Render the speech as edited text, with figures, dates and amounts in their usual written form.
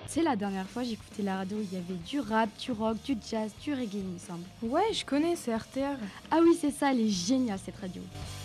Tu sais, la dernière fois, j'écoutais la radio, il y avait du rap, du rock, du jazz, du reggae, il me semble. Ouais, je connais, c'est RTR. Ah oui, c'est ça, elle est géniale cette radio.